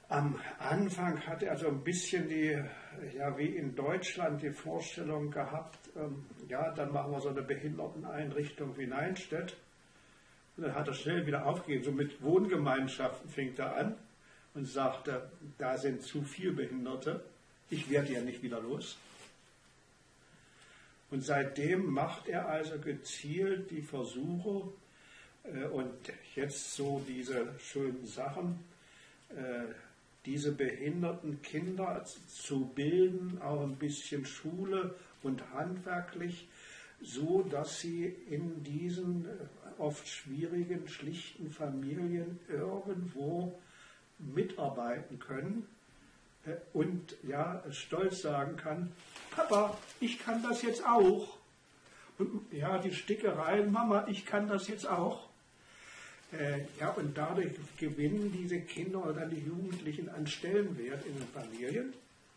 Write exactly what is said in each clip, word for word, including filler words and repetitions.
Am Anfang hatte er so ein bisschen die, ja wie in Deutschland, die Vorstellung gehabt, ähm, ja, dann machen wir so eine Behinderteneinrichtung wie Neinstedt. Und dann hat er schnell wieder aufgegeben. So mit Wohngemeinschaften fing er an und sagte, da sind zu viele Behinderte, ich werde ja nicht wieder los. Und seitdem macht er also gezielt die Versuche äh, und jetzt so diese schönen Sachen, äh, diese behinderten Kinder zu bilden, auch ein bisschen Schule und handwerklich, so dass sie in diesen oft schwierigen, schlichten Familien irgendwo mitarbeiten können und ja, stolz sagen kann, Papa, ich kann das jetzt auch. Und ja, die Stickereien, Mama, ich kann das jetzt auch. Äh, ja, und dadurch gewinnen diese Kinder oder die Jugendlichen an Stellenwert in den Familien.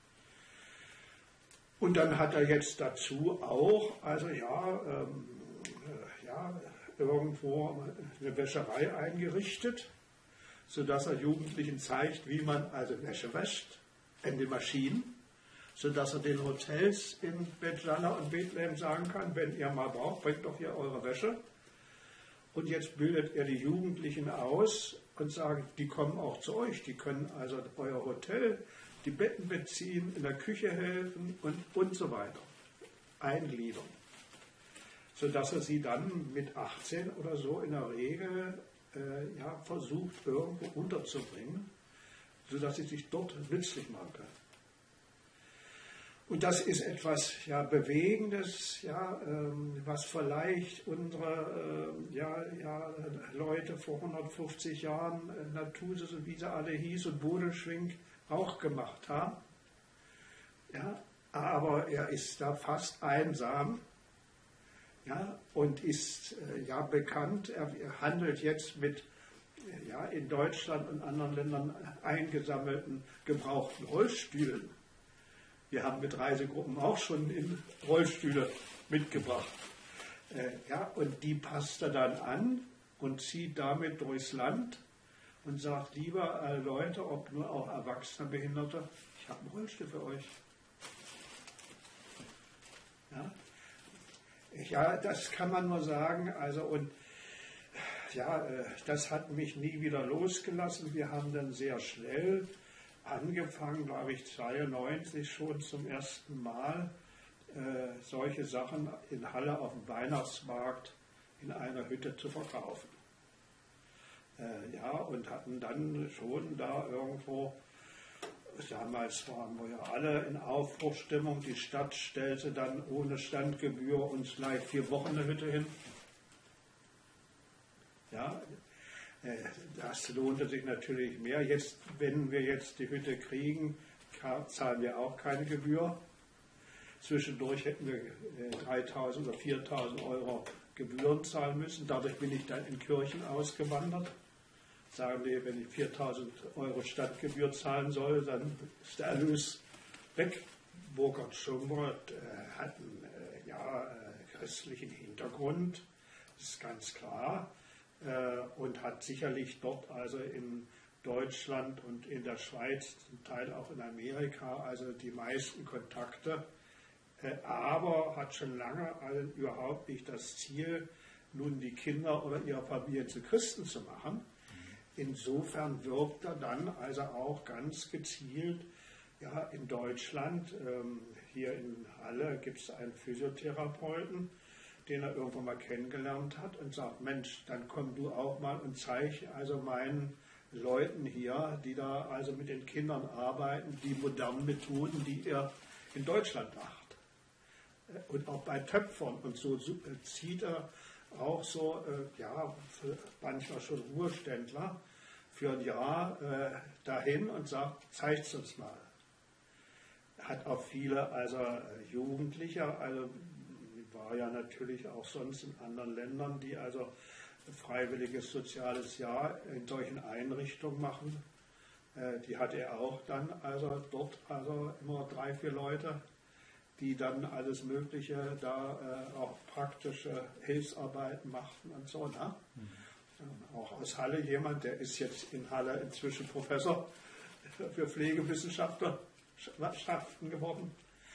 Und dann hat er jetzt dazu auch, also ja, ähm, ja irgendwo eine Wäscherei eingerichtet, sodass er Jugendlichen zeigt, wie man also Wäsche wäscht in den Maschinen, sodass er den Hotels in Bet-Jana und Bethlehem sagen kann, wenn ihr mal braucht, bringt doch hier eure Wäsche. Und jetzt bildet er die Jugendlichen aus und sagt, die kommen auch zu euch, die können also euer Hotel, die Betten beziehen, in der Küche helfen und, und so weiter. Eingliedern. Sodass er sie dann mit achtzehn oder so in der Regel äh, ja, versucht, irgendwo unterzubringen, sodass sie sich dort nützlich machen können. Und das ist etwas ja, Bewegendes, ja, ähm, was vielleicht unsere äh, ja, ja, Leute vor hundertfünfzig Jahren, äh, Nathuses und wie sie alle hieß und Bodelschwingh auch gemacht haben. Ja, aber er ist da fast einsam, ja, und ist äh, ja bekannt. Er, er handelt jetzt mit äh, ja, in Deutschland und anderen Ländern eingesammelten gebrauchten Holzstühlen. Wir haben mit Reisegruppen auch schon in Rollstühle mitgebracht. Äh, ja, und die passt er dann an und zieht damit durchs Land und sagt, lieber äh, Leute, ob nur auch erwachsene Behinderte, ich habe einen Rollstuhl für euch. Ja? Ja, das kann man nur sagen. Also und ja, äh, das hat mich nie wieder losgelassen. Wir haben dann sehr schnell angefangen, glaube ich, zweiundneunzig schon zum ersten Mal äh, solche Sachen in Halle auf dem Weihnachtsmarkt in einer Hütte zu verkaufen. Äh, ja, und hatten dann schon da irgendwo, damals waren wir ja alle in Aufbruchsstimmung, die Stadt stellte dann ohne Standgebühr uns gleich vier Wochen eine Hütte hin. Ja, das lohnte sich natürlich mehr. Jetzt, wenn wir jetzt die Hütte kriegen, zahlen wir auch keine Gebühr. Zwischendurch hätten wir dreitausend oder viertausend Euro Gebühren zahlen müssen. Dadurch bin ich dann in Kirchen ausgewandert. Sagen wir, wenn ich viertausend Euro Stadtgebühr zahlen soll, dann ist der Erlös weg. Burkhard Schumbert äh, hat einen äh, ja, äh, christlichen Hintergrund, das ist ganz klar. Und hat sicherlich dort also in Deutschland und in der Schweiz, zum Teil auch in Amerika, also die meisten Kontakte, aber hat schon lange also überhaupt nicht das Ziel, nun die Kinder oder ihre Familie zu Christen zu machen. Insofern wirkt er dann also auch ganz gezielt, ja, in Deutschland, ähm, hier in Halle gibt es einen Physiotherapeuten, den er irgendwann mal kennengelernt hat und sagt, Mensch, dann komm du auch mal und zeig also meinen Leuten hier, die da also mit den Kindern arbeiten, die modernen Methoden, die er in Deutschland macht. Und auch bei Töpfern und so zieht er auch so, ja, manchmal schon Ruheständler für ein Jahr äh, dahin und sagt, zeig's uns mal. Er hat auch viele, also Jugendliche, also war ja natürlich auch sonst in anderen Ländern, die also freiwilliges soziales Jahr in solchen Einrichtungen machen. Äh, die hatte er auch dann, also dort also immer drei, vier Leute, die dann alles Mögliche da äh, auch praktische Hilfsarbeiten machten und so. Ne? Mhm. Auch aus Halle jemand, der ist jetzt in Halle inzwischen Professor, für Pflegewissenschaften geworden.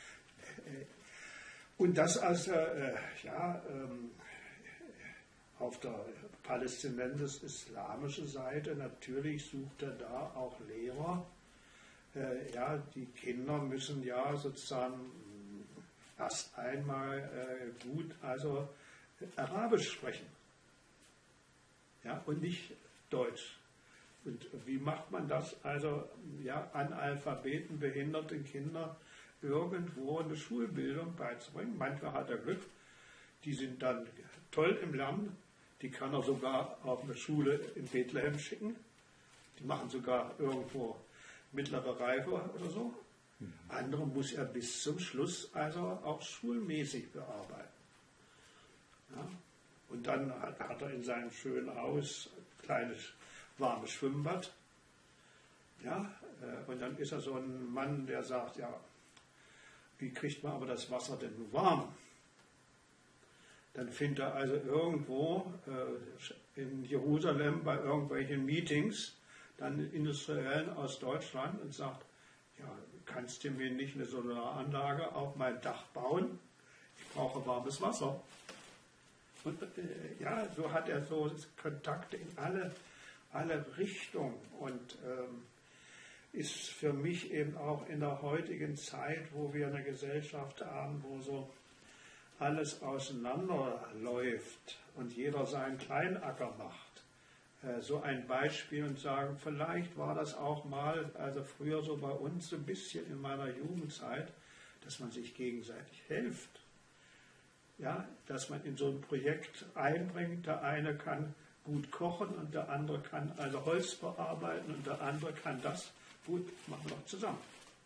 Und das also, äh, ja, ähm, auf der palästinensisch-islamischen Seite, natürlich sucht er da auch Lehrer. Äh, ja, die Kinder müssen ja sozusagen erst einmal äh, gut, also Arabisch sprechen. Ja, und nicht Deutsch. Und wie macht man das? Also, ja, Analphabeten, behinderten Kindern irgendwo eine Schulbildung beizubringen. Manchmal hat er Glück, die sind dann toll im Lernen, die kann er sogar auf eine Schule in Bethlehem schicken. Die machen sogar irgendwo mittlere Reife oder so. Andere muss er bis zum Schluss also auch schulmäßig bearbeiten. Ja. Und dann hat, hat er in seinem schönen Haus ein kleines warmes Schwimmbad. Ja, äh, und dann ist er so ein Mann, der sagt, ja, wie kriegt man aber das Wasser denn nur warm? Dann findet er also irgendwo äh, in Jerusalem bei irgendwelchen Meetings dann Industriellen aus Deutschland und sagt, ja, kannst du mir nicht eine Solaranlage auf mein Dach bauen? Ich brauche warmes Wasser. Und äh, ja, so hat er so Kontakte in alle, alle Richtungen und ähm, ist für mich eben auch in der heutigen Zeit, wo wir eine Gesellschaft haben, wo so alles auseinanderläuft und jeder seinen Kleinacker macht, äh, so ein Beispiel und sagen, vielleicht war das auch mal, also früher so bei uns so ein bisschen in meiner Jugendzeit, dass man sich gegenseitig hilft. Ja, dass man in so ein Projekt einbringt, der eine kann gut kochen und der andere kann also Holz bearbeiten und der andere kann das. Gut, machen wir zusammen.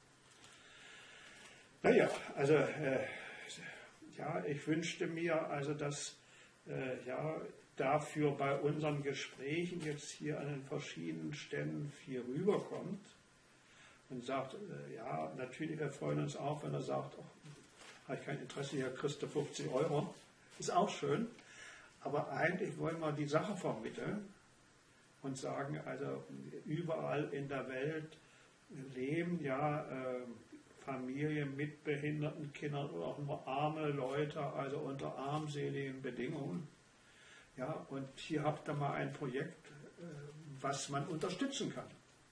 Naja, also äh, ja, ich wünschte mir also, dass äh, ja, dafür bei unseren Gesprächen jetzt hier an den verschiedenen Stellen viel rüberkommt und sagt, äh, ja, natürlich, wir freuen uns auch, wenn er sagt, oh, habe ich kein Interesse, hier kriegst du fünfzig Euro, ist auch schön, aber eigentlich wollen wir die Sache vermitteln und sagen, also überall in der Welt leben ja äh, Familien mit behinderten Kindern oder auch nur arme Leute, also unter armseligen Bedingungen. Ja, und hier habt ihr mal ein Projekt, äh, was man unterstützen kann.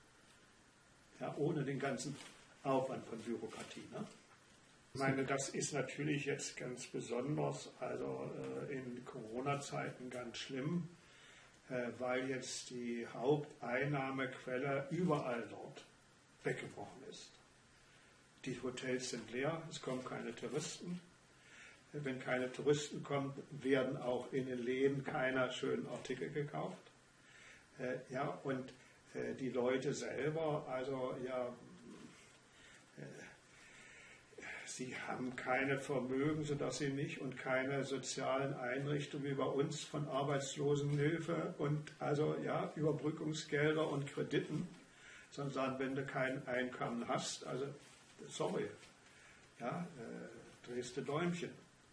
Ja, ohne den ganzen Aufwand von Bürokratie. Ne? Ich meine, das ist natürlich jetzt ganz besonders, also äh, in Corona-Zeiten ganz schlimm, äh, weil jetzt die Haupteinnahmequelle überall dort weggebrochen ist. Die Hotels sind leer, es kommen keine Touristen. Wenn keine Touristen kommen, werden auch in den Läden keine schönen Artikel gekauft. Äh, ja, und äh, die Leute selber, also ja, äh, sie haben keine Vermögen, sodass sie nicht und keine sozialen Einrichtungen wie bei uns von Arbeitslosenhilfe und also ja, Überbrückungsgelder und Krediten, sondern sagen, wenn du kein Einkommen hast, also sorry, ja, äh, drehst du Däumchen.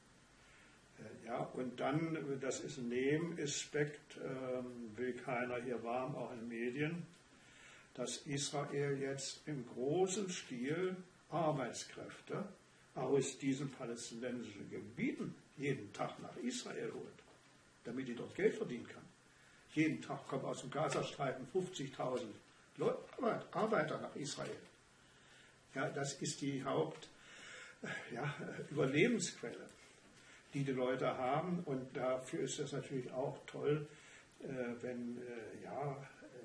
Äh, ja, und dann, das ist ein Nebenaspekt, äh, will keiner hier warm, auch in Medien, dass Israel jetzt im großen Stil Arbeitskräfte aus diesen palästinensischen Gebieten jeden Tag nach Israel holt, damit die dort Geld verdienen kann. Jeden Tag kommen aus dem Gazastreifen fünfzigtausend Arbeiter nach Israel. Ja, das ist die Haupt, ja, Überlebensquelle, die die Leute haben. Und dafür ist es natürlich auch toll, äh, wenn äh, ja,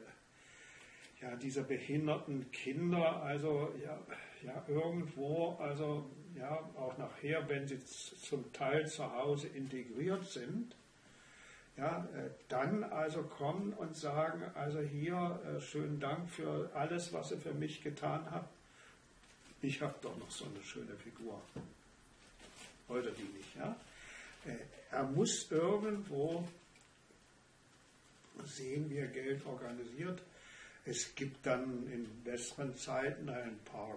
äh, ja, diese behinderten Kinder, also ja, ja, irgendwo, also ja, auch nachher, wenn sie zum Teil zu Hause integriert sind, ja, äh, dann also kommen und sagen, also hier, äh, schönen Dank für alles, was ihr für mich getan habt. Ich habe doch noch so eine schöne Figur. Oder die nicht, ja. Äh, er muss irgendwo sehen, wie er Geld organisiert. Es gibt dann in besseren Zeiten ein paar